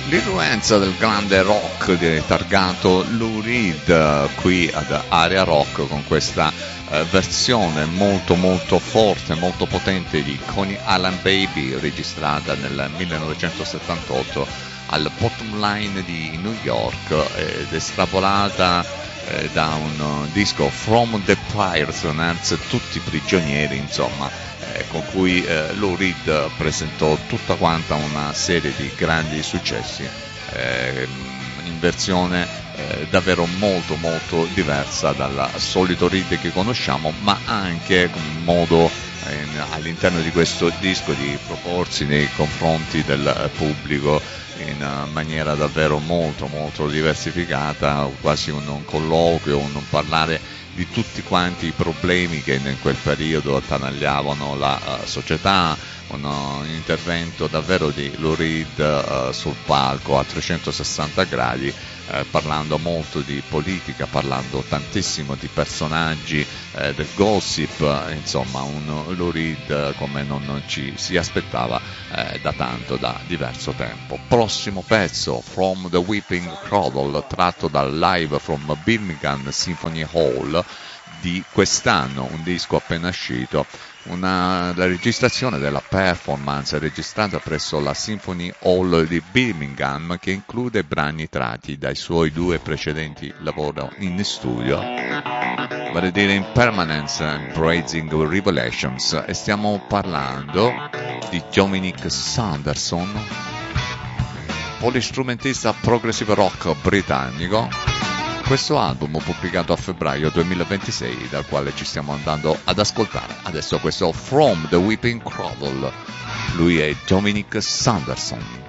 L'influenza del grande rock targato Lou Reed qui ad Area Rock con questa versione molto molto forte, molto potente di Coney Island Baby registrata nel 1978 al Bottom Line di New York ed estrapolata da un disco From the Prisoners, tutti prigionieri, insomma, con cui Lou Reed presentò tutta quanta una serie di grandi successi in versione davvero molto molto diversa dal solito Reed che conosciamo, ma anche con un modo all'interno di questo disco di proporsi nei confronti del pubblico in maniera davvero molto molto diversificata, quasi un colloquio, un parlare di tutti quanti i problemi che in quel periodo attanagliavano la società, un intervento davvero di Lou Reed sul palco a 360 gradi, parlando molto di politica, parlando tantissimo di personaggi del gossip, insomma un Lou Reed come non ci si aspettava da tanto, da diverso tempo. Prossimo pezzo, From the Weeping Cradle, tratto dal Live from Birmingham Symphony Hall di quest'anno, un disco appena uscito, la registrazione della performance registrata presso la Symphony Hall di Birmingham, che include brani tratti dai suoi due precedenti lavori in studio, vale a dire Impermanence and Praising Revelations, e stiamo parlando di Dominic Sanderson, polistrumentista progressive rock britannico. Questo album pubblicato a febbraio 2026, dal quale ci stiamo andando ad ascoltare adesso questo From the Weeping Cradle. Lui è Dominic Sanderson.